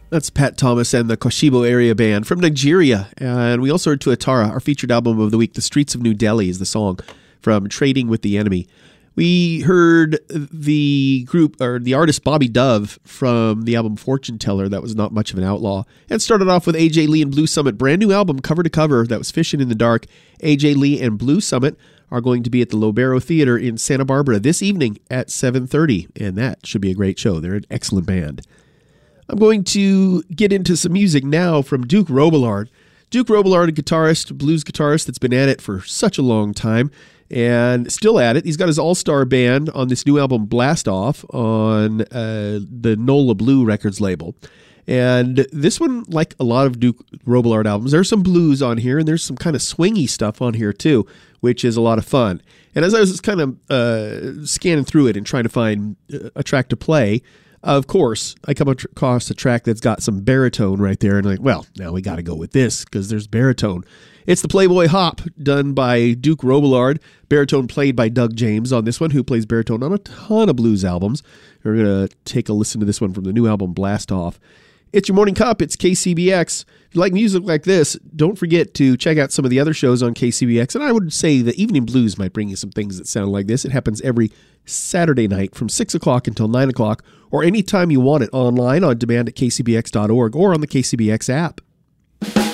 That's Pat Thomas and the Koshibo Area Band from Nigeria. And we also heard Tuatara, our featured album of the week. The Streets of New Delhi is the song from Trading with the Enemy. We heard the group, or the artist Bobby Dove from the album Fortune Teller. That was Not Much of an Outlaw. And started off with AJ Lee and Blue Summit. Brand new album, cover to cover. That was Fishing in the Dark. AJ Lee and Blue Summit are going to be at the Lobero Theater in Santa Barbara this evening at 7:30. And that should be a great show. They're an excellent band. I'm going to get into some music now from Duke Robillard. Duke Robillard, a guitarist, blues guitarist that's been at it for such a long time and still at it. He's got his all-star band on this new album, Blast Off, on the Nola Blue Records label. And this one, like a lot of Duke Robillard albums, there's some blues on here and there's some kind of swingy stuff on here too, which is a lot of fun. And as I was kind of scanning through it and trying to find a track to play, of course, I come across a track that's got some baritone right there, and I'm like, well, now we got to go with this because there's baritone. It's the Playboy Hop, done by Duke Robillard, baritone played by Doug James on this one, who plays baritone on a ton of blues albums. We're going to take a listen to this one from the new album, Blast Off. It's your morning cup. It's KCBX. If you like music like this, don't forget to check out some of the other shows on KCBX. And I would say the Evening Blues might bring you some things that sound like this. It happens every Saturday night from 6 o'clock until 9 o'clock, or anytime you want it online on demand at kcbx.org or on the KCBX app.